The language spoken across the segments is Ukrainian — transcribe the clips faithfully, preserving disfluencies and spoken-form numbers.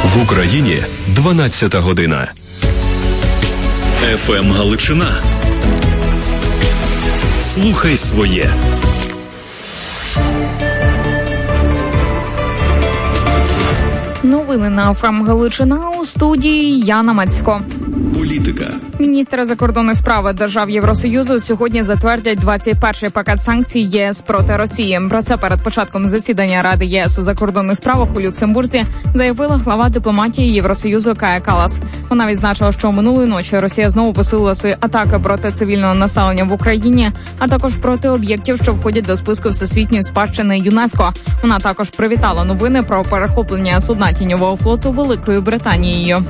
В Україні дванадцята година. еф ем Галичина. Слухай своє. Новини на еф ем Галичина, у студії Яна Мацько. Політика. Міністри закордонних справ держав Євросоюзу сьогодні затвердять двадцять перший пакет санкцій ЄС проти Росії. Про це перед початком засідання Ради ЄС у закордонних справах у Люксембурзі заявила глава дипломатії Євросоюзу Кая Каллас. Вона відзначила, що минулої ночі Росія знову посилила свої атаки проти цивільного населення в Україні, а також проти об'єктів, що входять до списку Всесвітньої спадщини ЮНЕСКО. Вона також привітала новини про перехоплення судна тіньового флоту Великою Британією.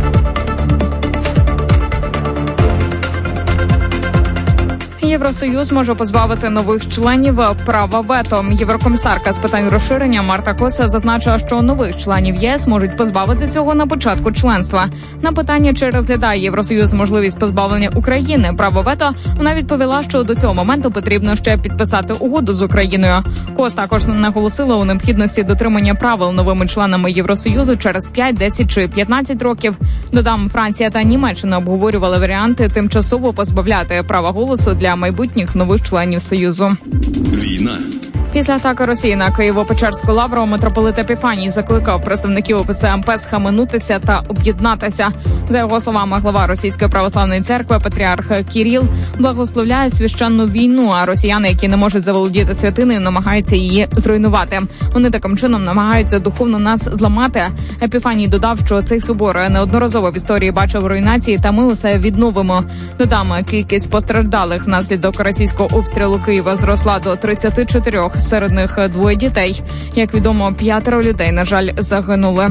Євросоюз може позбавити нових членів права вето. Єврокомісарка з питань розширення Марта Коса зазначила, що нових членів ЄС можуть позбавити цього на початку членства. На питання, чи розглядає Євросоюз можливість позбавлення України права вето, вона відповіла, що до цього моменту потрібно ще підписати угоду з Україною. Кос також наголосила у необхідності дотримання правил новими членами Євросоюзу через п'ять, десять чи п'ятнадцять років. Додам, Франція та Німеччина обговорювали варіанти тимчасово позбавляти права голосу для майбутніх нових членів Союзу. Війна. Після атаки Росії на Києво-Печерську лавру митрополит Епіфаній закликав представників о пе це ем пе схаменутися та об'єднатися. За його словами, глава Російської православної церкви патріарх Кіріл благословляє священну війну, а росіяни, які не можуть заволодіти святиною, намагаються її зруйнувати. Вони таким чином намагаються духовно нас зламати. Епіфаній додав, що цей собор неодноразово в історії бачив руйнації, та ми усе відновимо. Додам, кількість постраждалих внаслідок російського обстрілу Києва зросла до тридцяти чотирьох. Серед них двоє дітей. Як відомо, п'ятеро людей, на жаль, загинули.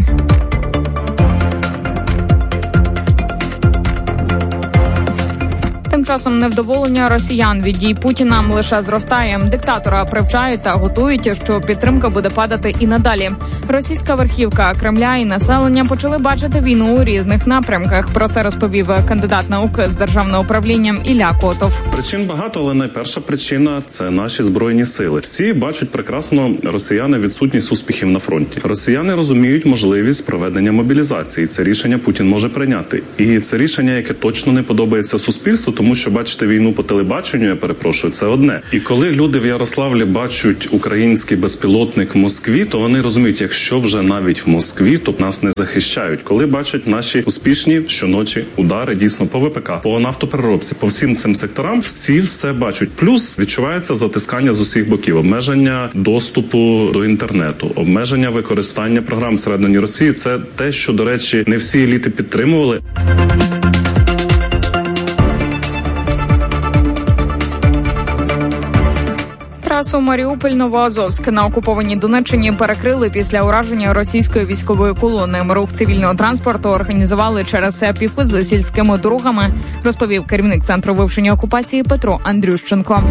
Тим часом невдоволення росіян від дій Путіна лише зростає. Диктатора привчають та готують, що підтримка буде падати і надалі. Російська верхівка Кремля і населення почали бачити війну у різних напрямках. Про це розповів кандидат наук з державного управління Ілля Котов. Причин багато, але найперша причина – це наші збройні сили. Всі бачать прекрасно росіяни відсутність успіхів на фронті. Росіяни розуміють можливість проведення мобілізації. Це рішення Путін може прийняти. І це рішення, яке точно не подобається суспільству, тому що бачити війну по телебаченню, я перепрошую, це одне. І коли люди в Ярославлі бачать український безпілотник в Москві, то вони розуміють, якщо вже навіть в Москві, то нас не захищають. Коли бачать наші успішні щоночі удари дійсно по ве пе ка, по нафтопереробці, по всім цим секторам, всі все бачать. Плюс відчувається затискання з усіх боків, обмеження доступу до інтернету, обмеження використання програм всередині Росії. Це те, що, до речі, не всі еліти підтримували. Трасу Маріуполь-Новоазовськ на окупованій Донеччині перекрили після ураження російської військової колони. Рух цивільного транспорту організували через піхи з сільськими дорогами, розповів керівник Центру вивчення окупації Петро Андрющенко.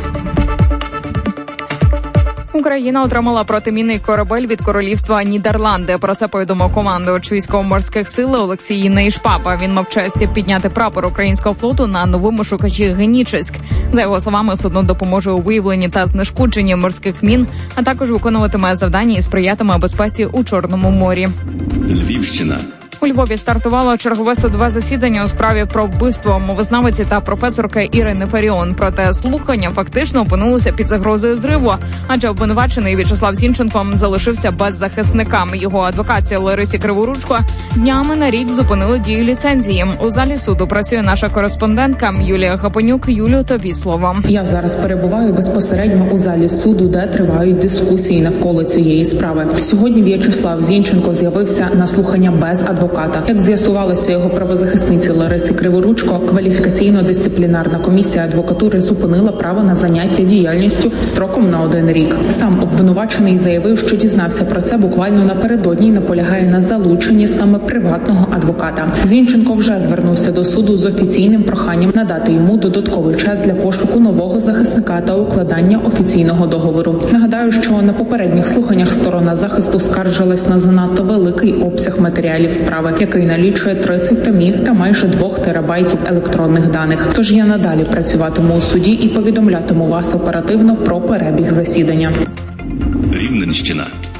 Україна отримала протимінний корабель від королівства Нідерланди. Про це повідомив командувач військово-морських сил Олексій Нейшпапа. Він мав честь підняти прапор українського флоту на новому шукачі Генічеськ. За його словами, судно допоможе у виявленні та знешкодженні морських мін, а також виконуватиме завдання і сприятиме безпеці у Чорному морі. Львівщина. У Львові стартувало чергове судове засідання у справі про вбивство мовознавиці та професорки Ірини Фаріон. Проте слухання фактично опинилося під загрозою зриву, адже обвинувачений В'ячеслав Зінченко залишився без захисника. Його адвокація Ларисі Криворучко днями на рік зупинили дію ліцензії. У залі суду працює наша кореспондентка Юлія Гапонюк. Юлю, тобі слово. Я зараз перебуваю безпосередньо у залі суду, де тривають дискусії навколо цієї справи. Сьогодні В'ячеслав Зінченко з'явився на слухання без адвоката. Як з'ясувалося його правозахисниці Лариси Криворучко, кваліфікаційно-дисциплінарна комісія адвокатури зупинила право на заняття діяльністю строком на один рік. Сам обвинувачений заявив, що дізнався про це буквально напередодні і наполягає на залученні саме приватного адвоката. Зінченко вже звернувся до суду з офіційним проханням надати йому додатковий час для пошуку нового захисника та укладання офіційного договору. Нагадаю, що на попередніх слуханнях сторона захисту скаржилась на занадто великий обсяг матеріалів справи, який налічує тридцять томів та майже двох терабайтів електронних даних. Тож я надалі працюватиму у суді і повідомлятиму вас оперативно про перебіг засідання. Рівненщина.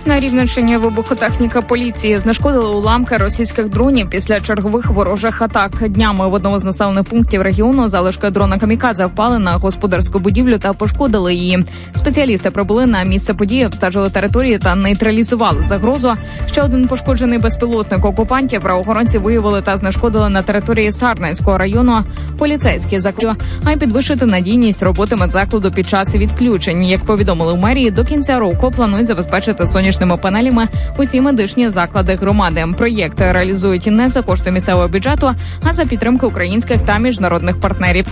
На Рівненщині вибухотехніка поліції знешкодила уламки російських дронів після чергових ворожих атак. Днями в одному з населених пунктів регіону залишки дрона «Камікадзе» впали на господарську будівлю та пошкодили її. Спеціалісти прибули на місце події, обстежили територію та нейтралізували загрозу. Ще один пошкоджений безпілотник окупантів правоохоронці виявили та знешкодили на території Сарненського району. Поліцейські закликали, а й підвищити надійність роботи медзакладу під час відключень. Як повідомили у мерії, до кінця року планують забезпечити сонячними панелями усі медичні заклади громади. Проєкт реалізують не за кошти місцевого бюджету, а за підтримки українських та міжнародних партнерів.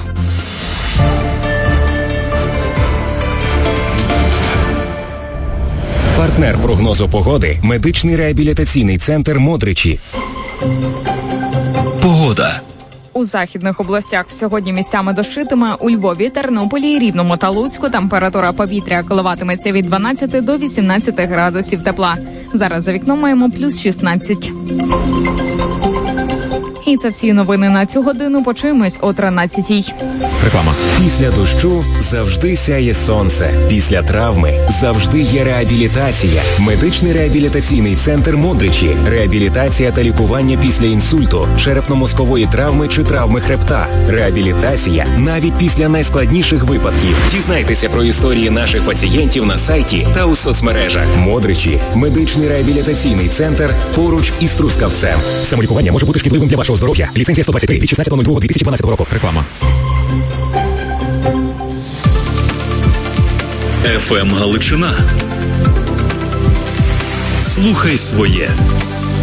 Партнер прогнозу погоди – медичний реабілітаційний центр «Модричі». Погода. У західних областях сьогодні місцями дощитиме. У Львові, Тернополі, Рівному та Луцьку температура повітря коливатиметься від дванадцяти до вісімнадцяти градусів тепла. Зараз за вікном маємо плюс шістнадцять. І це всі новини на цю годину. Почуємось о тринадцятій. Реклама. Після дощу завжди сяє сонце. Після травми завжди є реабілітація. Медичний реабілітаційний центр «Модричі». Реабілітація та лікування після інсульту, черепно-мозкової травми чи травми хребта. Реабілітація навіть після найскладніших випадків. Дізнайтеся про історії наших пацієнтів на сайті та у соцмережах. «Модричі» – медичний реабілітаційний центр поруч із Трускавцем. Самолікування може бути шкідливим для вашого здоров'я. Ліцензія сто двадцять три від шістнадцятого лютого дві тисячі дванадцятого року. Реклама. еф ем Галичина. Слухай своє.